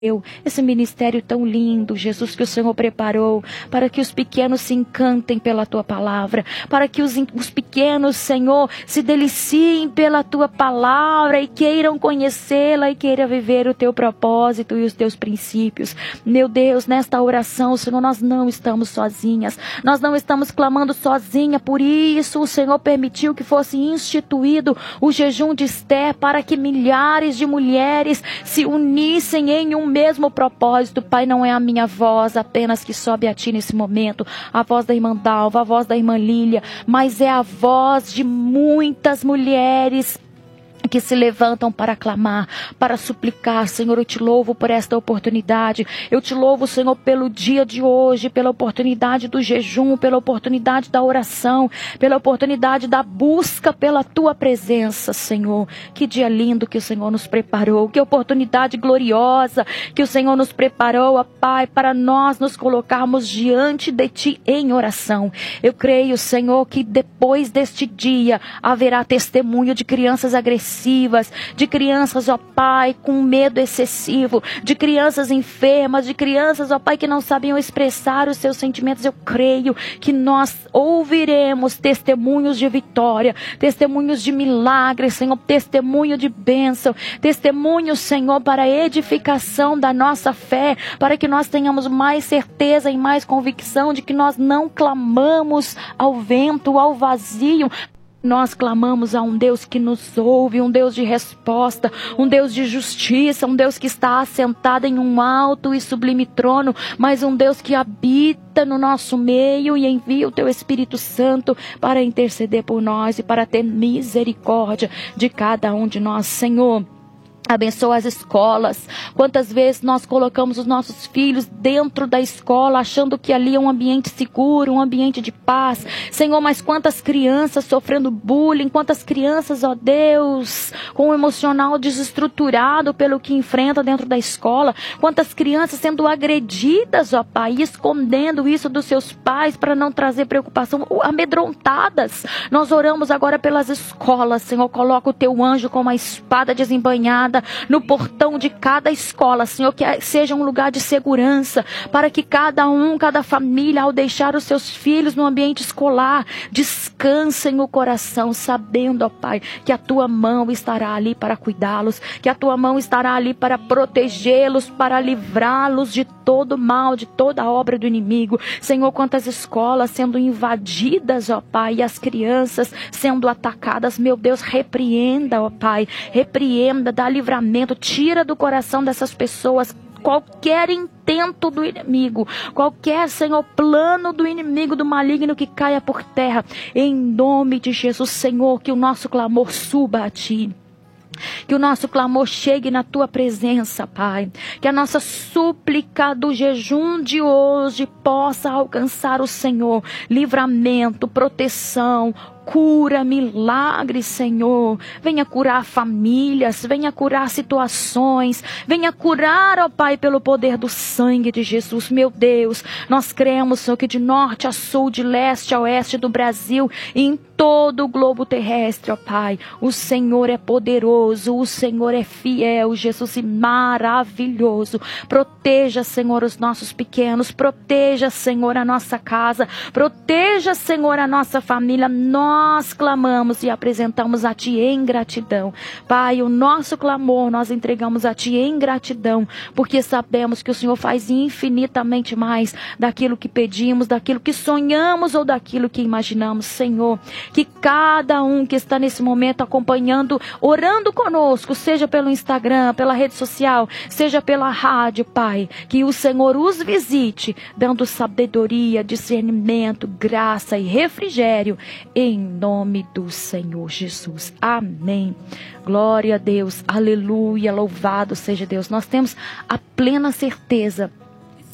esse ministério tão lindo, Jesus, que o Senhor preparou para que os pequenos se encantem pela Tua palavra, para que os pequenos, Senhor, se deliciem pela Tua palavra e queiram conhecê-la e queiram viver o Teu propósito e os Teus princípios. Meu Deus, nesta oração, Senhor, nós não estamos sozinhas, nós não estamos clamando sozinha, por isso o Senhor permitiu que fosse instituído o jejum de Esther para que milhares de mulheres se unissem em um mesmo propósito. Pai, não é a minha voz apenas que sobe a Ti nesse momento, a voz da irmã Dalva, a voz da irmã Lília, mas é a voz de muitas mulheres que se levantam para clamar, para suplicar. Senhor, eu Te louvo por esta oportunidade, eu Te louvo, Senhor, pelo dia de hoje, pela oportunidade do jejum, pela oportunidade da oração, pela oportunidade da busca pela Tua presença, Senhor. Que dia lindo que o Senhor nos preparou, que oportunidade gloriosa que o Senhor nos preparou, ó Pai, para nós nos colocarmos diante de Ti em oração. Eu creio, Senhor, que depois deste dia haverá testemunho de crianças agressivas, de crianças, ó Pai, com medo excessivo, de crianças enfermas, de crianças, ó Pai, que não sabiam expressar os seus sentimentos. Eu creio que nós ouviremos testemunhos de vitória, testemunhos de milagres, Senhor, testemunho de bênção, testemunho, Senhor, para a edificação da nossa fé, para que nós tenhamos mais certeza e mais convicção de que nós não clamamos ao vento, ao vazio. Nós clamamos a um Deus que nos ouve, um Deus de resposta, um Deus de justiça, um Deus que está assentado em um alto e sublime trono, mas um Deus que habita no nosso meio e envia o Teu Espírito Santo para interceder por nós e para ter misericórdia de cada um de nós, Senhor. Abençoa as escolas. Quantas vezes nós colocamos os nossos filhos dentro da escola, achando que ali é um ambiente seguro, um ambiente de paz. Senhor, mas quantas crianças sofrendo bullying, quantas crianças, ó Deus, com o emocional desestruturado pelo que enfrenta dentro da escola. Quantas crianças sendo agredidas, ó Pai, escondendo isso dos seus pais para não trazer preocupação, amedrontadas. Nós oramos agora pelas escolas, Senhor. Coloca o Teu anjo com uma espada desembainhada no portão de cada escola, Senhor, que seja um lugar de segurança, para que cada família, ao deixar os seus filhos no ambiente escolar, descansem o coração, sabendo, ó Pai, que a Tua mão estará ali para cuidá-los, que a Tua mão estará ali para protegê-los, para livrá-los de todo mal, de toda obra do inimigo. Senhor, quantas escolas sendo invadidas, ó Pai, e as crianças sendo atacadas, meu Deus, repreenda, ó Pai, repreenda, dá livramento, tira do coração dessas pessoas qualquer intento do inimigo, qualquer, Senhor, plano do inimigo, do maligno, que caia por terra, em nome de Jesus. Senhor, que o nosso clamor suba a Ti, que o nosso clamor chegue na Tua presença, Pai. Que a nossa súplica do jejum de hoje possa alcançar o Senhor. Livramento, proteção, cura, milagre, Senhor. Venha curar famílias, venha curar situações, venha curar, ó Pai, pelo poder do sangue de Jesus. Meu Deus, nós cremos, Senhor, que de norte a sul, de leste a oeste do Brasil e em todo o globo terrestre, ó Pai, o Senhor é poderoso, o Senhor é fiel, Jesus, e maravilhoso. Proteja, Senhor, os nossos pequenos, proteja, Senhor, a nossa casa, proteja, Senhor, a nossa família. Nós clamamos e apresentamos a Ti em gratidão. Pai, o nosso clamor nós entregamos a Ti em gratidão, porque sabemos que o Senhor faz infinitamente mais daquilo que pedimos, daquilo que sonhamos ou daquilo que imaginamos. Senhor, que cada um que está nesse momento acompanhando, orando conosco, seja pelo Instagram, pela rede social, seja pela rádio, Pai, que o Senhor os visite, dando sabedoria, discernimento, graça e refrigério, em nome do Senhor Jesus. Amém. Glória a Deus. Aleluia. Louvado seja Deus. Nós temos a plena certeza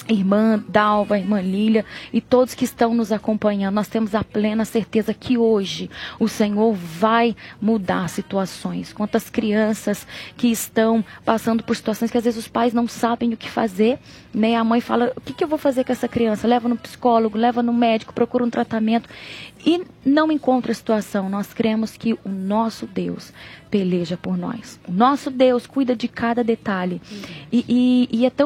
irmã Dalva, irmã Lília e todos que estão nos acompanhando. Nós temos a plena certeza que hoje o Senhor vai mudar situações. Quantas crianças que estão passando por situações que às vezes os pais não sabem o que fazer, né? A mãe fala, o que eu vou fazer com essa criança? Leva no psicólogo, leva no médico, procura um tratamento e não encontra a situação. Nós cremos que o nosso Deus peleja por nós. O nosso Deus cuida de cada detalhe. E é tão